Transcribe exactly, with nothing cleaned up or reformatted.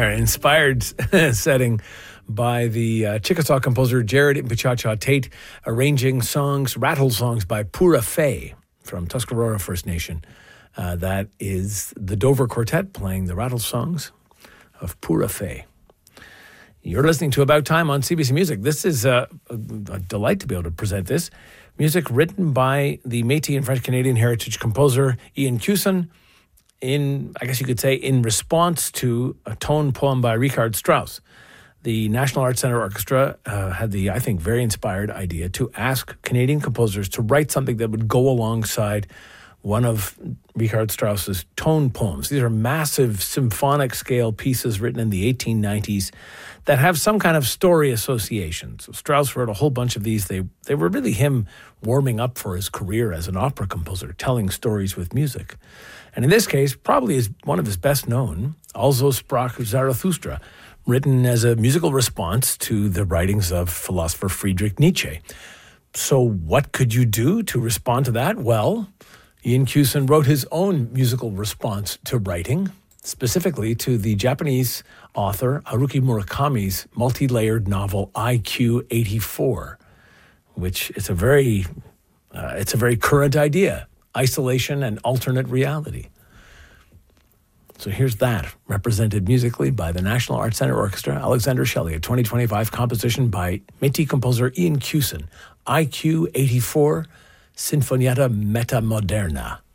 there. Inspired setting by the uh, Chickasaw composer Jared Impechacha Tate, arranging songs, rattle songs by Pura Fé from Tuscarora First Nation. Uh, that is the Dover Quartet playing the rattle songs of Pura Fé. You're listening to About Time on C B C Music. This is uh, a, a delight to be able to present this. Music written by the Métis and French-Canadian heritage composer Ian Cusin, in, I guess you could say, in response to a tone poem by Richard Strauss. The National Arts Centre Orchestra uh, had the, I think, very inspired idea to ask Canadian composers to write something that would go alongside one of Richard Strauss's tone poems. These are massive symphonic scale pieces written in the eighteen nineties that have some kind of story association. So Strauss wrote a whole bunch of these. They they were really him warming up for his career as an opera composer, telling stories with music. And in this case, probably is one of his best known, Also sprach Zarathustra, written as a musical response to the writings of philosopher Friedrich Nietzsche. So what could you do to respond to that? Well, Ian Cusin wrote his own musical response to writing, specifically to the Japanese author Haruki Murakami's multi-layered novel I Q eighty-four, which is a very, uh, it's a very current idea, isolation and alternate reality. So here's that, represented musically by the National Arts Centre Orchestra, Alexander Shelley, a twenty twenty-five composition by Métis composer Ian Cusin, I Q eighty-four, Sinfonietta Metamoderna.